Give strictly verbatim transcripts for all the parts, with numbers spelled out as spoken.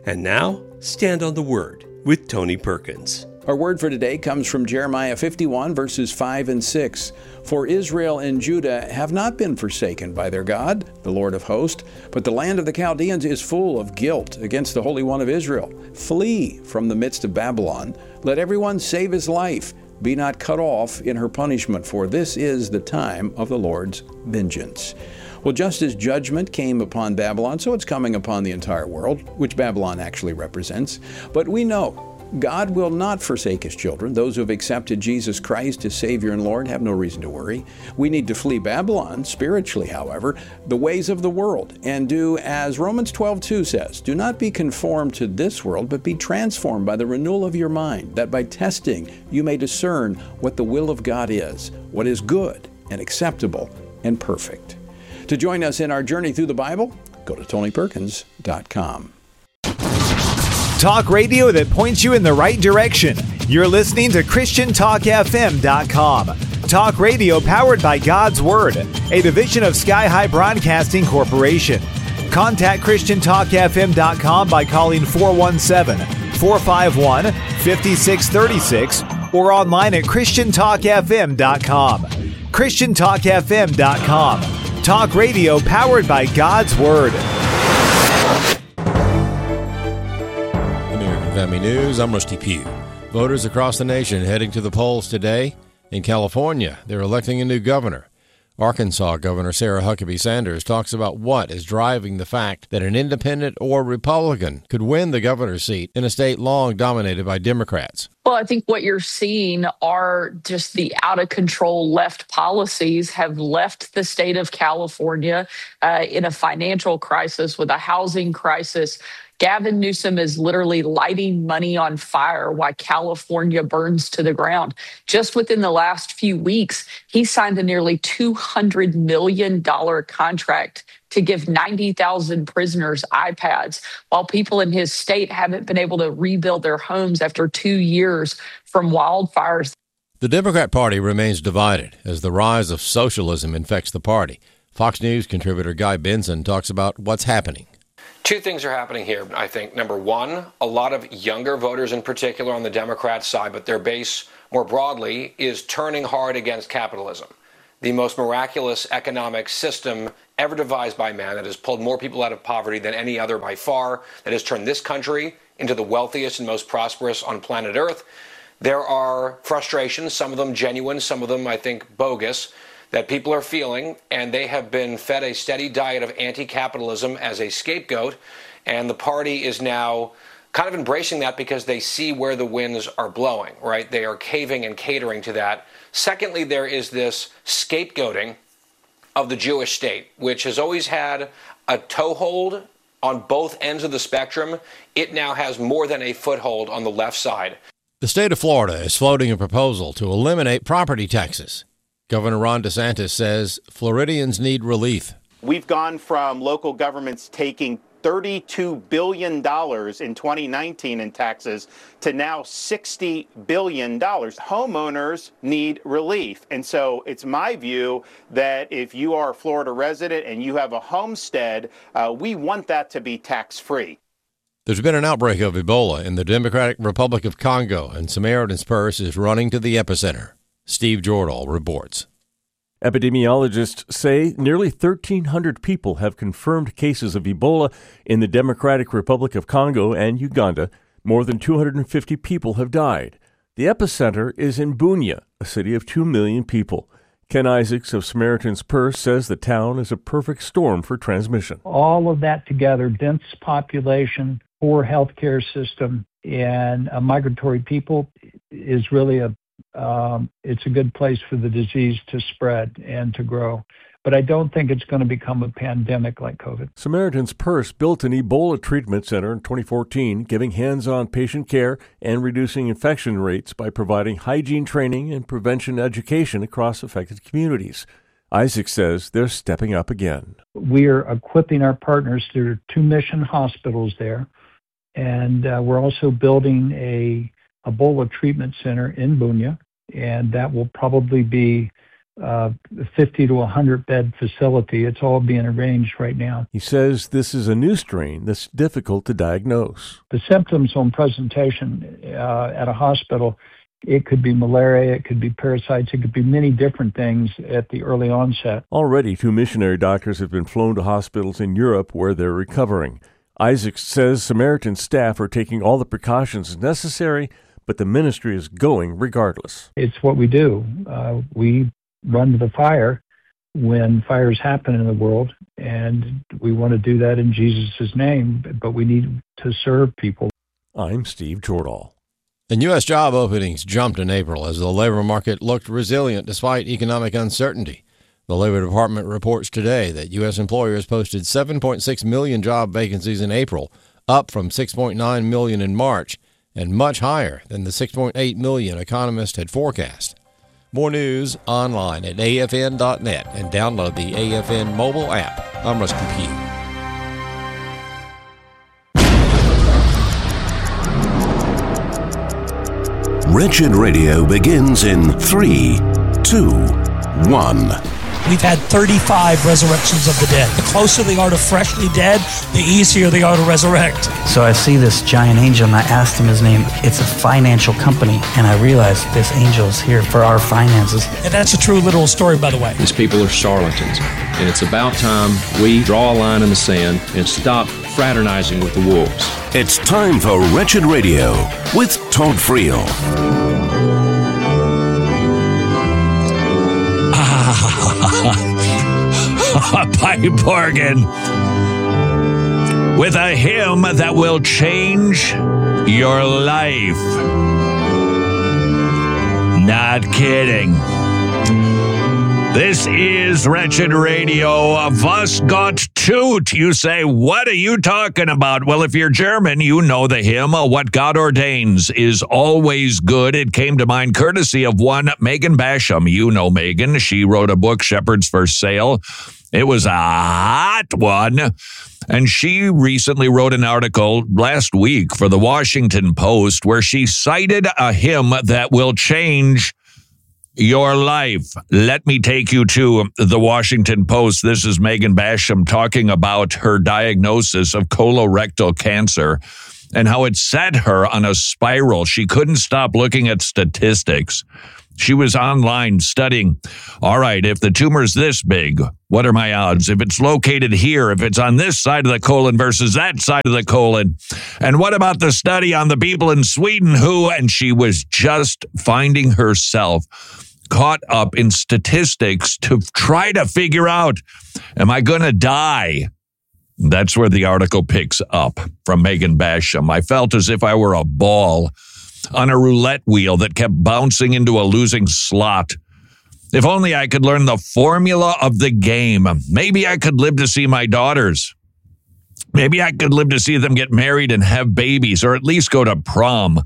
And now, Stand on the Word with Tony Perkins. Our word for today comes from Jeremiah fifty-one, verses five and six. For Israel and Judah have not been forsaken by their God, the Lord of hosts, but the land of the Chaldeans is full of guilt against the Holy One of Israel. Flee from the midst of Babylon. Let everyone save his life. Be not cut off in her punishment, for this is the time of the Lord's vengeance. Well, just as judgment came upon Babylon, so it's coming upon the entire world, which Babylon actually represents. But we know God will not forsake his children. Those who have accepted Jesus Christ as Savior and Lord have no reason to worry. We need to flee Babylon, spiritually, however, the ways of the world, and do as Romans twelve two says, do not be conformed to this world, but be transformed by the renewal of your mind, that by testing you may discern what the will of God is, what is good and acceptable and perfect. To join us in our journey through the Bible, go to tony perkins dot com. Talk radio that points you in the right direction. You're listening to Christian Talk F M dot com. Talk radio powered by God's Word, a division of Sky High Broadcasting Corporation. Contact Christian Talk F M dot com by calling four one seven, four five one, five six three six or online at Christian Talk F M dot com. Christian Talk F M dot com. Talk radio powered by God's Word. Family News, I'm Rusty Pugh. Voters across the nation heading to the polls today. In California, they're electing a new governor. Arkansas Governor Sarah Huckabee Sanders talks about what is driving the fact that an independent or Republican could win the governor's seat in a state long dominated by Democrats. Well, I think what you're seeing are just the out-of-control left policies have left the state of California uh, in a financial crisis, with a housing crisis. Gavin Newsom is literally lighting money on fire while California burns to the ground. Just within the last few weeks, he signed a nearly two hundred million dollars contract to give ninety thousand prisoners iPads, while people in his state haven't been able to rebuild their homes after two years from wildfires. The Democrat Party remains divided as the rise of socialism infects the party. Fox News contributor Guy Benson talks about what's happening. Two things are happening here, I think. Number one, a lot of younger voters in particular on the Democrat side, but their base more broadly, is turning hard against capitalism, the most miraculous economic system ever devised by man that has pulled more people out of poverty than any other by far, that has turned this country into the wealthiest and most prosperous on planet Earth. There are frustrations, some of them genuine, some of them, I think, bogus, that people are feeling, and they have been fed a steady diet of anti-capitalism as a scapegoat, and the party is now kind of embracing that because they see where the winds are blowing, right? They are caving and catering to that. Secondly, there is this scapegoating of the Jewish state, which has always had a toehold on both ends of the spectrum. It now has more than a foothold on the left side. The state of Florida is floating a proposal to eliminate property taxes. Governor Ron DeSantis says Floridians need relief. We've gone from local governments taking thirty-two billion dollars in twenty nineteen in taxes to now sixty billion dollars. Homeowners need relief. And so it's my view that if you are a Florida resident and you have a homestead, uh, we want that to be tax-free. There's been an outbreak of Ebola in the Democratic Republic of Congo, and Samaritan's Purse is running to the epicenter. Steve Jordahl reports. Epidemiologists say nearly thirteen hundred people have confirmed cases of Ebola in the Democratic Republic of Congo and Uganda. More than two hundred fifty people have died. The epicenter is in Bunia, a city of two million people. Ken Isaacs of Samaritan's Purse says the town is a perfect storm for transmission. All of that together, dense population, poor healthcare system, and a migratory people is really a Um, it's a good place for the disease to spread and to grow. But I don't think it's going to become a pandemic like COVID. Samaritan's Purse built an Ebola treatment center in twenty fourteen, giving hands-on patient care and reducing infection rates by providing hygiene training and prevention education across affected communities. Isaac says they're stepping up again. We are equipping our partners through two mission hospitals there, and uh, we're also building a Ebola treatment center in Bunia, and that will probably be uh, fifty to one hundred bed facility. It's all being arranged right now. He says this is a new strain that's difficult to diagnose. The symptoms on presentation uh, at a hospital, it could be malaria, it could be parasites, it could be many different things at the early onset. Already, two missionary doctors have been flown to hospitals in Europe where they're recovering. Isaac says Samaritan staff are taking all the precautions necessary, but the ministry is going regardless. It's what we do. Uh, we run to the fire when fires happen in the world, and we want to do that in Jesus' name, but we need to serve people. I'm Steve Jordahl. And U S job openings jumped in April as the labor market looked resilient despite economic uncertainty. The Labor Department reports today that U S employers posted seven point six million job vacancies in April, up from six point nine million in March, and much higher than the six point eight million economists had forecast. More news online at A F N dot net and download the A F N mobile app. I'm Rusty Pugh. Wretched Radio begins in three, two, one. We've had thirty-five resurrections of the dead. The closer they are to freshly dead, the easier they are to resurrect. So I see this giant angel, and I asked him his name. It's a financial company, and I realized this angel is here for our finances. And that's a true literal story, by the way. These people are charlatans, and it's about time we draw a line in the sand and stop fraternizing with the wolves. It's time for Wretched Radio with Todd Friel. A pipe organ with a hymn that will change your life. Not kidding. This is Wretched Radio. Was Gott tut? You say, what are you talking about? Well, if you're German, you know the hymn, What God Ordains is Always Good. It came to mind courtesy of one Megan Basham. You know Megan. She wrote a book, Shepherds for Sale. It was a hot one. And she recently wrote an article last week for the Washington Post where she cited a hymn that will change your life. Let me take you to the Washington Post. This is Megan Basham talking about her diagnosis of colorectal cancer and how it set her on a spiral. She couldn't stop looking at statistics. She was online studying, all right, if the tumor's this big, what are my odds? If it's located here, if it's on this side of the colon versus that side of the colon, and what about the study on the people in Sweden who, and she was just finding herself caught up in statistics to try to figure out, am I going to die? That's where the article picks up from Megan Basham. I felt as if I were a ball on a roulette wheel that kept bouncing into a losing slot. If only I could learn the formula of the game. Maybe I could live to see my daughters. Maybe I could live to see them get married and have babies, or at least go to prom.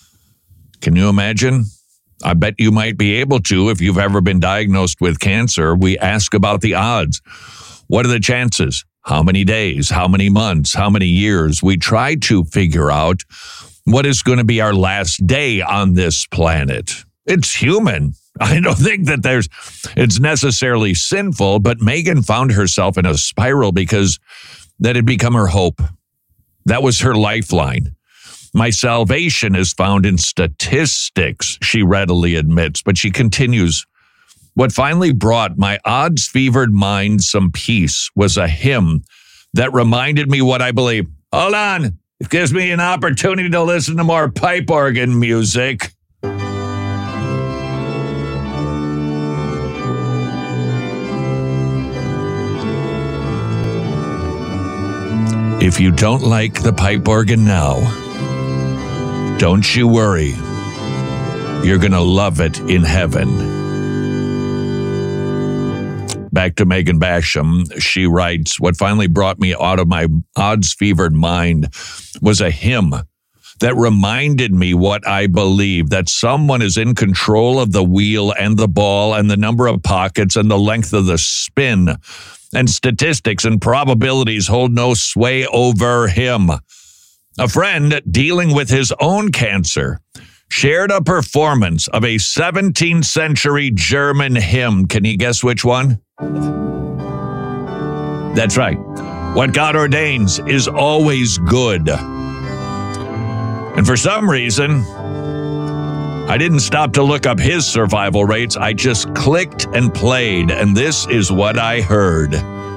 Can you imagine? I bet you might be able to if you've ever been diagnosed with cancer. We ask about the odds. What are the chances? How many days? How many months? How many years? We try to figure out what is going to be our last day on this planet. It's human. I don't think that there's it's necessarily sinful, but Megan found herself in a spiral because that had become her hope. That was her lifeline. My salvation is found in statistics, she readily admits, but she continues. What finally brought my odds-fevered mind some peace was a hymn that reminded me what I believe. Hold on. It gives me an opportunity to listen to more pipe organ music. If you don't like the pipe organ now, don't you worry. You're going to love it in heaven. Back to Megan Basham. She writes, what finally brought me out of my odds-fevered mind was a hymn that reminded me what I believe, that someone is in control of the wheel and the ball and the number of pockets and the length of the spin, and statistics and probabilities hold no sway over him. A friend dealing with his own cancer shared a performance of a seventeenth century German hymn. Can you guess which one? That's right. What God ordains is always good. And for some reason, I didn't stop to look up his survival rates. I just clicked and played, and this is what I heard.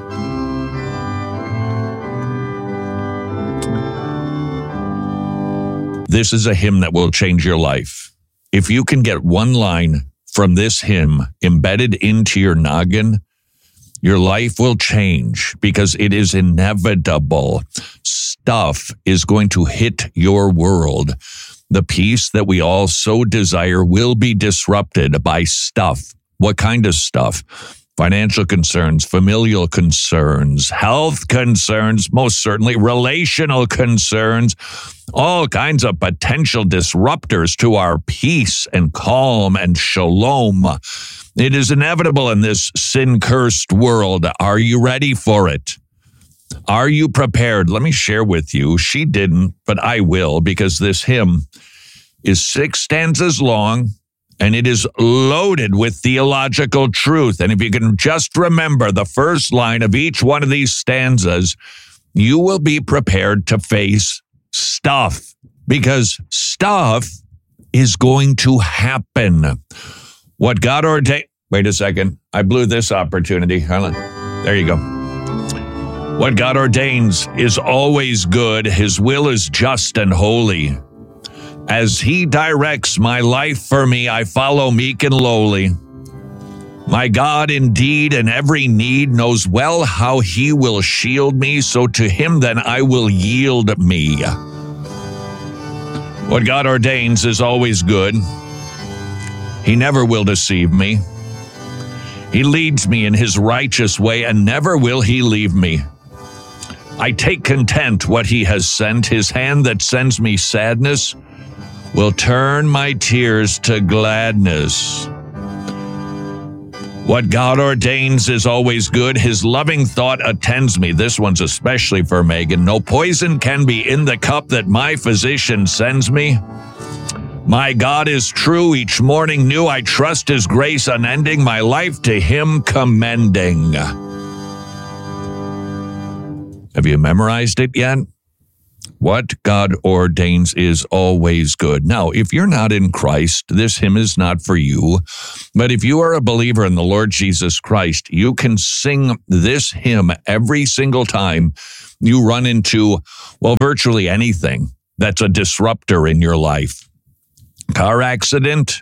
This is a hymn that will change your life. If you can get one line from this hymn embedded into your noggin, your life will change because it is inevitable. Stuff is going to hit your world. The peace that we all so desire will be disrupted by stuff. What kind of stuff? Financial concerns, familial concerns, health concerns, most certainly relational concerns, all kinds of potential disruptors to our peace and calm and shalom. It is inevitable in this sin-cursed world. Are you ready for it? Are you prepared? Let me share with you. She didn't, but I will, because this hymn is six stanzas long, and it is loaded with theological truth. And if you can just remember the first line of each one of these stanzas, you will be prepared to face stuff, because stuff is going to happen. What God ordained. Wait a second. I blew this opportunity. There you go. What God ordains is always good. His will is just and holy. As he directs my life for me, I follow meek and lowly. My God indeed in every need knows well how he will shield me, so to him then I will yield me. What God ordains is always good. He never will deceive me. He leads me in his righteous way, and never will he leave me. I take content what he has sent. His hand that sends me sadness will turn my tears to gladness. What God ordains is always good. His loving thought attends me. This one's especially for Megan. No poison can be in the cup that my physician sends me. My God is true, each morning new. I trust his grace unending, my life to him commending. Have you memorized it yet? What God ordains is always good. Now, if you're not in Christ, this hymn is not for you. But if you are a believer in the Lord Jesus Christ, you can sing this hymn every single time you run into, well, virtually anything that's a disruptor in your life. Car accident?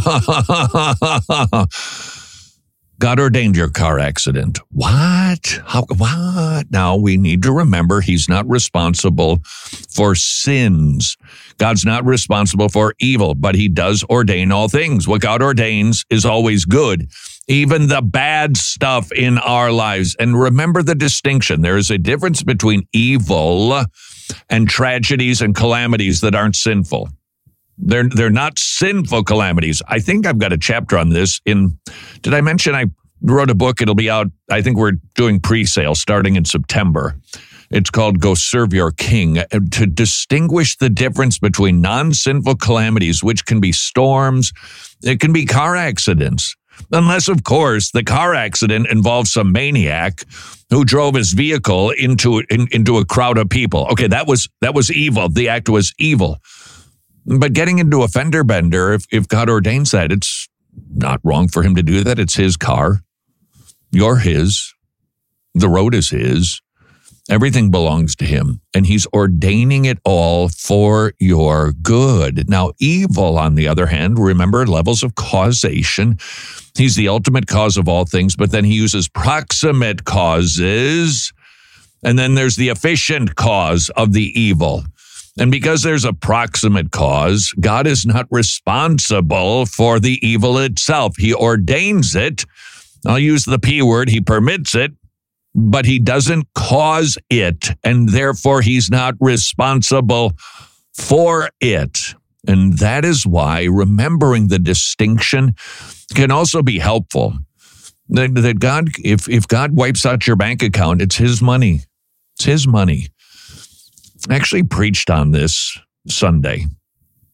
God ordained your car accident. What? How, what? Now, we need to remember he's not responsible for sins. God's not responsible for evil, but he does ordain all things. What God ordains is always good, even the bad stuff in our lives. And remember the distinction. There is a difference between evil and tragedies and calamities that aren't sinful. They're they're not sinful calamities. I think I've got a chapter on this in, did I mention I wrote a book? It'll be out, I think we're doing pre-sale starting in September. It's called Go Serve Your King, to distinguish the difference between non-sinful calamities, which can be storms, it can be car accidents. Unless, of course, the car accident involves some maniac who drove his vehicle into in, into a crowd of people. Okay, that was that was evil. The act was evil. But getting into a fender bender, if, if God ordains that, it's not wrong for him to do that. It's his car. You're his. The road is his. Everything belongs to him. And he's ordaining it all for your good. Now, evil, on the other hand, remember levels of causation. He's the ultimate cause of all things, but then he uses proximate causes. And then there's the efficient cause of the evil. And because there's a proximate cause, God is not responsible for the evil itself. He ordains it. I'll use the P word. He permits it, but he doesn't cause it. And therefore, he's not responsible for it. And that is why remembering the distinction can also be helpful. That, that God, if, if God wipes out your bank account, it's his money. It's his money. I actually preached on this Sunday.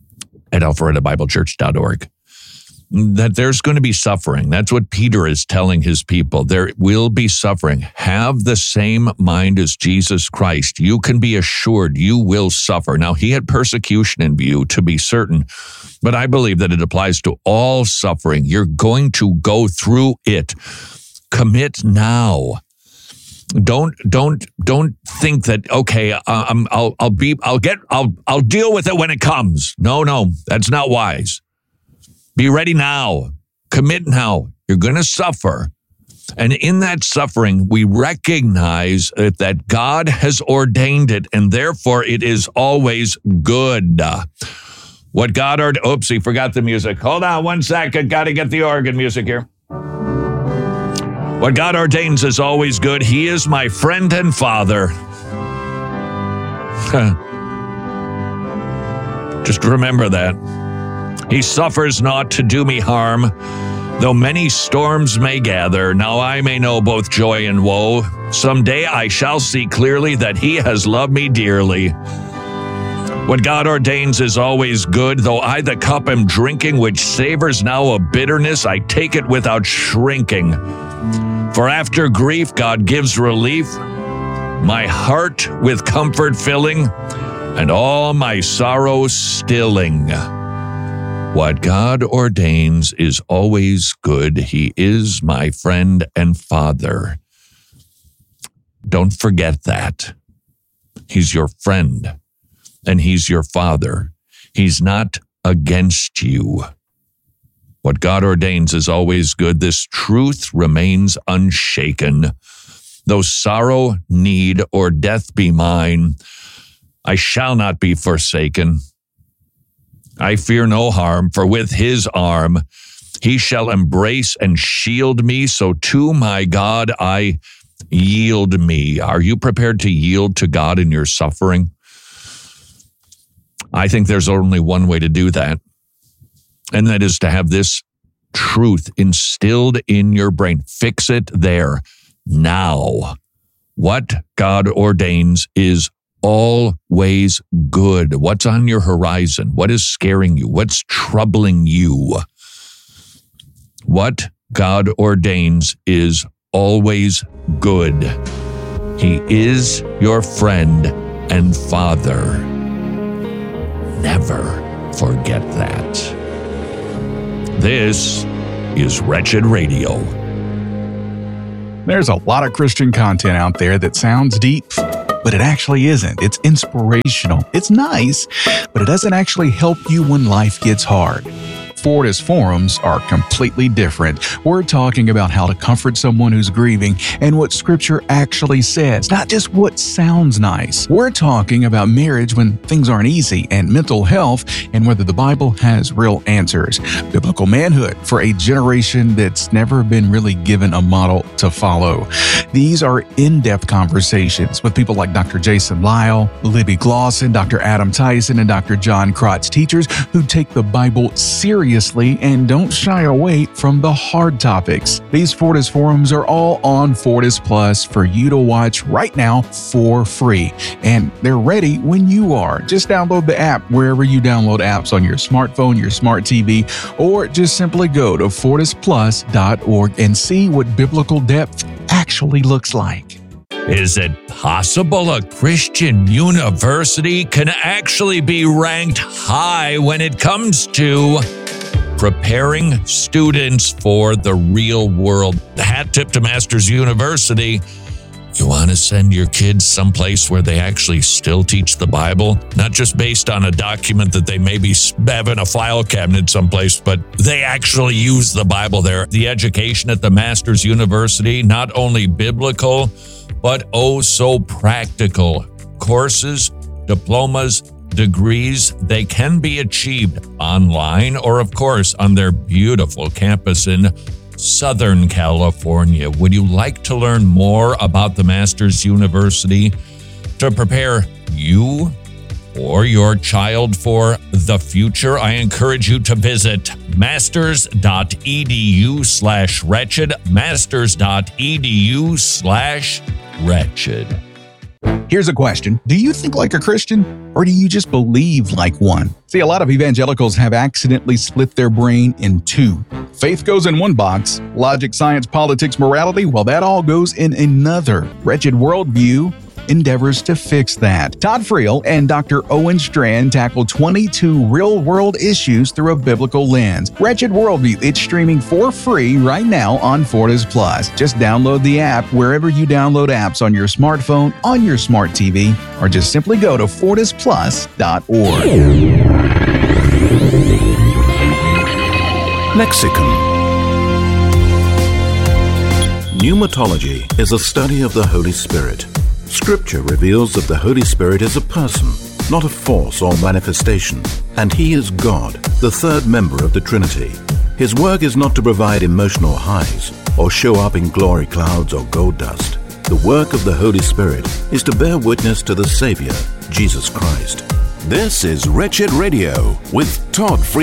at alpharetta bible church dot org. That there's going to be suffering. That's what Peter is telling his people. There will be suffering. Have the same mind as Jesus Christ. You can be assured you will suffer. Now, he had persecution in view, to be certain, but I believe that it applies to all suffering. You're going to go through it. Commit now. Don't don't don't think that okay. Uh, I'm, I'll I'll be I'll get I'll I'll deal with it when it comes. No, no, that's not wise. Be ready now. Commit now. You're going to suffer. And in that suffering, we recognize that God has ordained it, and therefore it is always good. What God ordained. Oopsie, forgot the music. Hold on one second. Got to get the organ music here. What God ordains is always good. He is my friend and father. Just remember that. He suffers not to do me harm, though many storms may gather. Now I may know both joy and woe. Someday I shall see clearly that he has loved me dearly. What God ordains is always good, though I the cup am drinking, which savors now of bitterness, I take it without shrinking. For after grief God gives relief, my heart with comfort filling, and all my sorrow stilling. What God ordains is always good. He is my friend and father. Don't forget that. He's your friend, and he's your father. He's not against you. What God ordains is always good. This truth remains unshaken. Though sorrow, need, or death be mine, I shall not be forsaken. I fear no harm, for with his arm he shall embrace and shield me, so to my God I yield me. Are you prepared to yield to God in your suffering? I think there's only one way to do that, and that is to have this truth instilled in your brain. Fix it there, now. What God ordains is always good. What's on your horizon? What is scaring you? What's troubling you? What God ordains is always good. He is your friend and father. Never forget that. This is Wretched Radio. There's a lot of Christian content out there that sounds deep, but it actually isn't. It's inspirational. It's nice, but it doesn't actually help you when life gets hard. Fortis Forums are completely different. We're talking about how to comfort someone who's grieving and what Scripture actually says, not just what sounds nice. We're talking about marriage when things aren't easy, and mental health, and whether the Bible has real answers. Biblical manhood for a generation that's never been really given a model to follow. These are in-depth conversations with people like Doctor Jason Lyle, Libby Glosson, Doctor Adam Tyson, and Doctor John Krotz, teachers who take the Bible seriously and don't shy away from the hard topics. These Fortis Forums are all on Fortis Plus for you to watch right now for free. And they're ready when you are. Just download the app wherever you download apps on your smartphone, your smart T V, or just simply go to fortis plus dot org and see what biblical depth actually looks like. Is it possible a Christian university can actually be ranked high when it comes to preparing students for the real world? The hat tip to Masters University. You want to send your kids someplace where they actually still teach the Bible, not just based on a document that they maybe have in a file cabinet someplace, but they actually use the Bible there. The education at the Masters University, not only biblical, but oh so practical. Courses, diplomas, degrees, they can be achieved online or, of course, on their beautiful campus in Southern California. Would you like to learn more about the Masters University to prepare you or your child for the future? I encourage you to visit masters.edu slash wretched, masters.edu slash wretched. Here's a question. Do you think like a Christian, or do you just believe like one? See, a lot of evangelicals have accidentally split their brain in two. Faith goes in one box, logic, science, politics, morality, well, that all goes in another. Wretched Worldview endeavors to fix that. Todd Friel and Doctor Owen Strand tackle twenty-two real-world issues through a biblical lens. Wretched Worldview, it's streaming for free right now on Fortis Plus. Just download the app wherever you download apps on your smartphone, on your smart T V, or just simply go to fortis plus dot org. Lexicon. Pneumatology is a study of the Holy Spirit. Scripture reveals that the Holy Spirit is a person, not a force or manifestation, and He is God, the third member of the Trinity. His work is not to provide emotional highs or show up in glory clouds or gold dust. The work of the Holy Spirit is to bear witness to the Savior, Jesus Christ. This is Wretched Radio with Todd Friel.